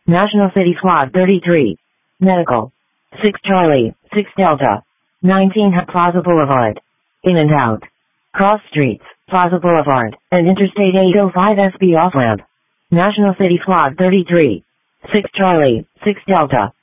National City Squad 33. Medical. 6 Charlie, 6 Delta. 19 Plaza Boulevard. In and out. Cross Streets, Plaza Boulevard, and Interstate 805 SB off-ramp. National City Squad 33. 6 Charlie, 6 Delta.